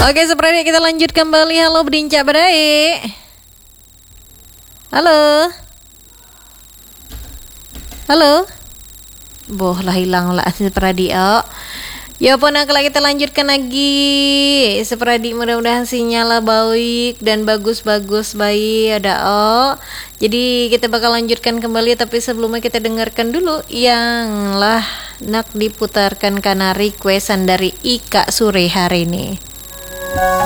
Oke, seperti kita lanjut kembali. Halo Berinca Badai. Halo. Halo. Boh lah hilang lah Sepradio. Ya pun kalau kita lanjutkan lagi Sepradi, mudah-mudahan sinyalnya baik dan bagus-bagus baik ada jadi kita bakal lanjutkan kembali, tapi sebelumnya kita dengarkan dulu yang lah nak diputarkan karena requestan dari Ika sore hari ini.